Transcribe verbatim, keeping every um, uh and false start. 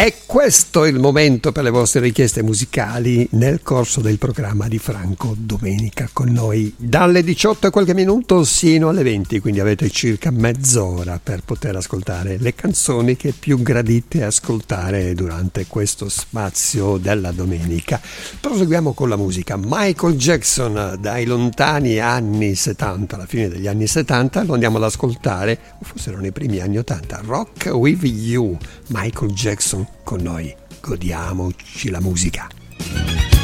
E questo è il momento per le vostre richieste musicali nel corso del programma di Franco Domenica con noi dalle diciotto e qualche minuto sino alle venti, quindi avete circa mezz'ora per poter ascoltare le canzoni che più gradite ascoltare durante questo spazio della domenica. Proseguiamo con la musica. Michael Jackson dai lontani anni settanta, alla fine degli anni settanta, lo andiamo ad ascoltare, o forse erano i primi anni ottanta. Rock With You, Michael Jackson con noi, godiamoci la musica.